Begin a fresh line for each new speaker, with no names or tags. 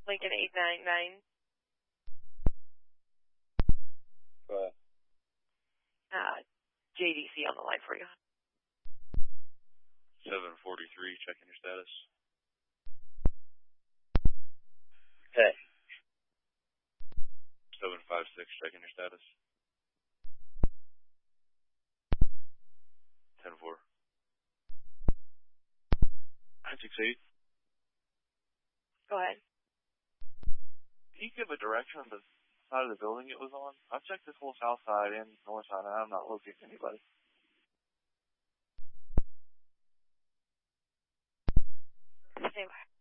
Lincoln 899.
Go ahead.
JDC on the line for you.
743, checking your status.
Okay.
756, checking your status. 10-4. 968.
Go ahead.
Can you give a direction on the side of the building it was on? I've checked this whole south side and north side, and I'm not locating anybody.
Stand by.